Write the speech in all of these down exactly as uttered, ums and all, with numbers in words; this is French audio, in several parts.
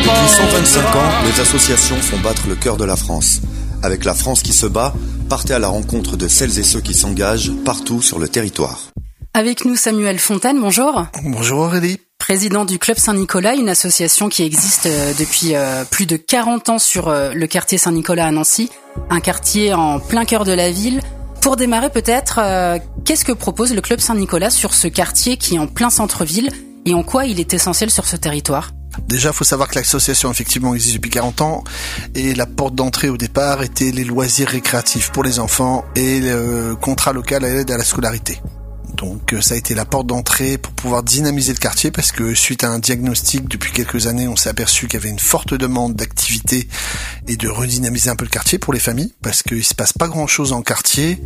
Depuis cent vingt-cinq ans, les associations font battre le cœur de la France. Avec La France qui se bat, partez à la rencontre de celles et ceux qui s'engagent partout sur le territoire. Avec nous Samuel Fontaine, bonjour. Bonjour Aurélie. Président du Club Saint-Nicolas, une association qui existe depuis plus de quarante ans sur le quartier Saint-Nicolas à Nancy, un quartier en plein cœur de la ville. Pour démarrer peut-être, qu'est-ce que propose le Club Saint-Nicolas sur ce quartier qui est en plein centre-ville et en quoi il est essentiel sur ce territoire ? Déjà, il faut savoir que l'association effectivement existe depuis quarante ans et la porte d'entrée au départ était les loisirs récréatifs pour les enfants et le contrat local à l'aide à la scolarité. Donc ça a été la porte d'entrée pour pouvoir dynamiser le quartier parce que suite à un diagnostic depuis quelques années, on s'est aperçu qu'il y avait une forte demande d'activité et de redynamiser un peu le quartier pour les familles parce qu'il se passe pas grand chose en quartier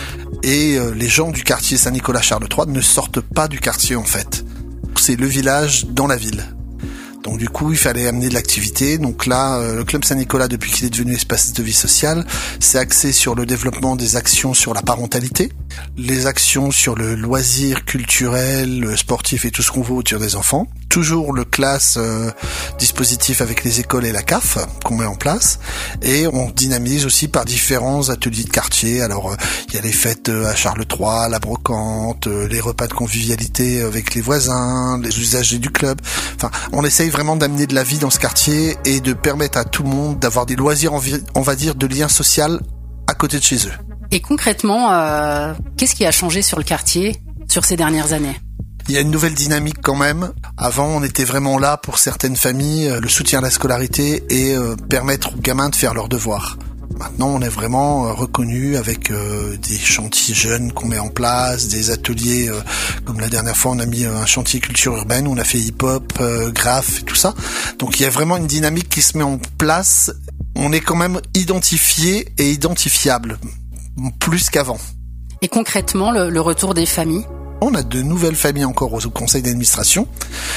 et les gens du quartier Saint-Nicolas-Charles trois ne sortent pas du quartier en fait. C'est le village dans la ville. Donc du coup, il fallait amener de l'activité. Donc là, euh, le Club Saint-Nicolas, depuis qu'il est devenu espace de vie sociale, c'est axé sur le développement des actions sur la parentalité, les actions sur le loisir culturel, le sportif et tout ce qu'on veut autour des enfants. Toujours le classe euh, dispositif avec les écoles et la C A F qu'on met en place. Et on dynamise aussi par différents ateliers de quartier. Alors, euh, il y a les fêtes à Charles trois, la brocante, euh, les repas de convivialité avec les voisins, les usagers du club. Enfin, on essaye vraiment d'amener de la vie dans ce quartier et de permettre à tout le monde d'avoir des loisirs, on va dire, de lien social à côté de chez eux. Et concrètement, euh, qu'est-ce qui a changé sur le quartier sur ces dernières années ? Il y a une nouvelle dynamique quand même. Avant, on était vraiment là pour certaines familles, le soutien à la scolarité et euh, permettre aux gamins de faire leurs devoirs. Maintenant, on est vraiment euh, reconnu avec euh, des chantiers jeunes qu'on met en place, des ateliers, euh, comme la dernière fois, on a mis euh, un chantier culture urbaine, on a fait hip-hop, euh, graphe et tout ça. Donc, il y a vraiment une dynamique qui se met en place. On est quand même identifié et identifiable, plus qu'avant. Et concrètement, le, le retour des familles ? On a de nouvelles familles encore au conseil d'administration